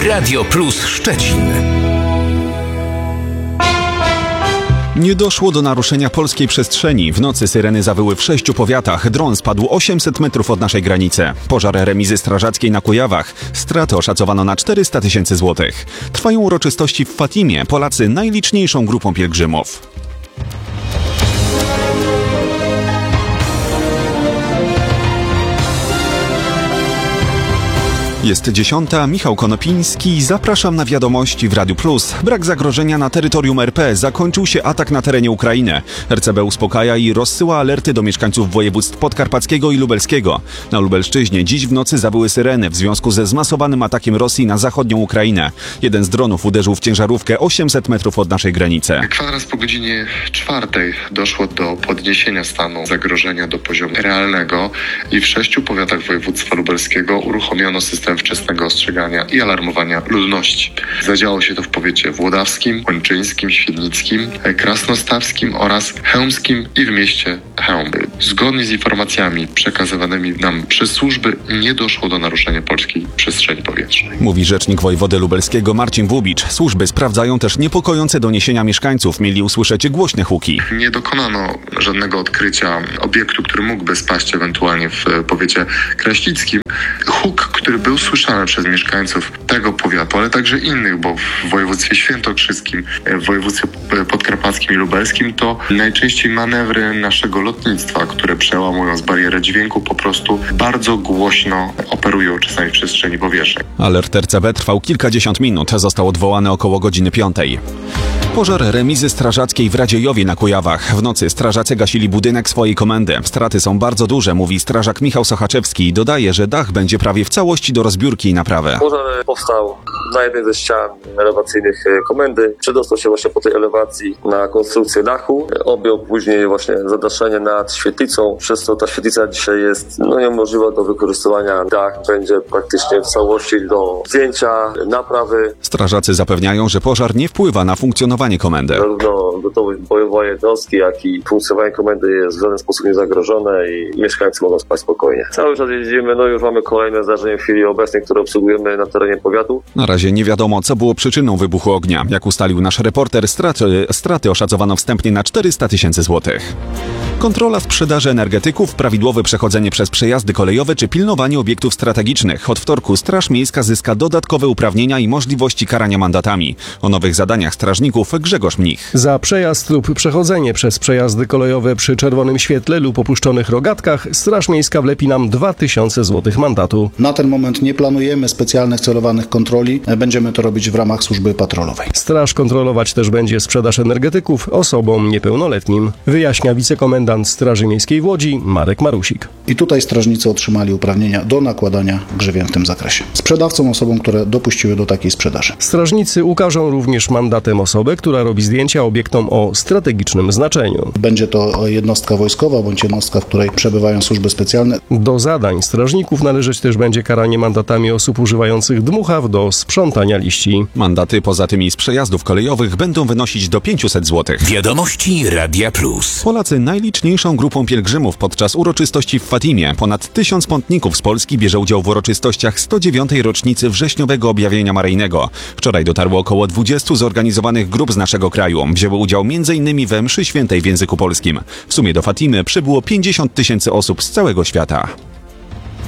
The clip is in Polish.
Radio Plus Szczecin. Nie doszło do naruszenia polskiej przestrzeni. W nocy syreny zawyły w 6 powiatach. Dron spadł 800 metrów od naszej granicy. Pożar remizy strażackiej na Kujawach. Straty oszacowano na 400 000 złotych. Trwają uroczystości w Fatimie. Polacy najliczniejszą grupą pielgrzymów. Jest 10. Michał Konopiński. Zapraszam na wiadomości w Radiu Plus. Brak zagrożenia na terytorium RP. Zakończył się atak na terenie Ukrainy. RCB uspokaja i rozsyła alerty do mieszkańców województw podkarpackiego i lubelskiego. Na Lubelszczyźnie dziś w nocy zawyły syreny w związku ze zmasowanym atakiem Rosji na zachodnią Ukrainę. Jeden z dronów uderzył w ciężarówkę 800 metrów od naszej granicy. Kwadrans po godzinie 4 doszło do podniesienia stanu zagrożenia do poziomu realnego i w 6 powiatach województwa lubelskiego uruchomiono system wczesnego ostrzegania i alarmowania ludności. Zadziało się to w powiecie włodawskim, łęczyńskim, świdnickim, krasnostawskim oraz chełmskim i w mieście Chełm. Zgodnie z informacjami przekazywanymi nam przez służby nie doszło do naruszenia polskiej przestrzeni powietrznej. Mówi rzecznik wojewody lubelskiego Marcin Włubicz. Służby sprawdzają też niepokojące doniesienia mieszkańców. Mieli usłyszeć głośne huki. Nie dokonano żadnego odkrycia obiektu, który mógłby spaść ewentualnie w powiecie kraśnickim. Huk, który był słyszany przez mieszkańców tego powiatu, ale także innych, bo w województwie świętokrzyskim, w województwie podkarpackim i lubelskim to najczęściej manewry naszego lotnictwa, które przełamując barierę dźwięku po prostu bardzo głośno operują czasami w przestrzeni powietrznej. Alert RCB trwał kilkadziesiąt minut. Został odwołany około godziny 5. Pożar remizy strażackiej w Radziejowie na Kujawach. W nocy strażacy gasili budynek swojej komendy. Straty są bardzo duże, mówi strażak Michał Sochaczewski. Dodaje, że dach będzie prawie w całości do rozbiórki i naprawy. Pożar powstał na jednej ze ścian elewacyjnych komendy. Przedostał się właśnie po tej elewacji na konstrukcję dachu. Objął później właśnie zadaszenie nad świetlicą, przez co ta świetlica dzisiaj jest niemożliwa do wykorzystywania. Dach będzie praktycznie w całości do zdjęcia, naprawy. Strażacy zapewniają, że pożar nie wpływa na funkcjonowanie komendy. Zarówno gotowość bojowa jednostki, jak i funkcjonowanie komendy jest w żaden sposób niezagrożone i mieszkańcy mogą spać spokojnie. Cały czas jeździmy, już mamy kolejne zdarzenie w chwili obecnej, które obsługujemy na terenie powiatu. Na razie nie wiadomo, co było przyczyną wybuchu ognia. Jak ustalił nasz reporter, straty oszacowano wstępnie na 400 000 złotych. Kontrola sprzedaży energetyków, prawidłowe przechodzenie przez przejazdy kolejowe czy pilnowanie obiektów strategicznych. Od wtorku Straż Miejska zyska dodatkowe uprawnienia i możliwości karania mandatami. O nowych zadaniach strażników Grzegorz Mnich. Za przejazd lub przechodzenie przez przejazdy kolejowe przy czerwonym świetle lub opuszczonych rogatkach Straż Miejska wlepi nam 2000 zł mandatu. Na ten moment nie planujemy specjalnych celowanych kontroli. Będziemy to robić w ramach służby patrolowej. Straż kontrolować też będzie sprzedaż energetyków osobom niepełnoletnim, wyjaśnia wicekomendant Straży Miejskiej w Łodzi Marek Marusik. I tutaj strażnicy otrzymali uprawnienia do nakładania grzywien w tym zakresie. Sprzedawcom, osobom, które dopuściły do takiej sprzedaży. Strażnicy ukażą również mandatem osobę, która robi zdjęcia obiektom o strategicznym znaczeniu. Będzie to jednostka wojskowa bądź jednostka, w której przebywają służby specjalne. Do zadań strażników należeć też będzie karanie mandatami osób używających dmuchaw do sprzątania liści. Mandaty poza tymi z przejazdów kolejowych będą wynosić do 500 zł. Wiadomości Radia Plus. Polacy najliczniejszą grupą pielgrzymów podczas uroczystości w Fatimie. Ponad 1000 pątników z Polski bierze udział w uroczystościach 109. rocznicy wrześniowego objawienia maryjnego. Wczoraj dotarło około 20 zorganizowanych grup z naszego kraju. Wzięły udział m.in. we mszy świętej w języku polskim. W sumie do Fatimy przybyło 50 000 osób z całego świata.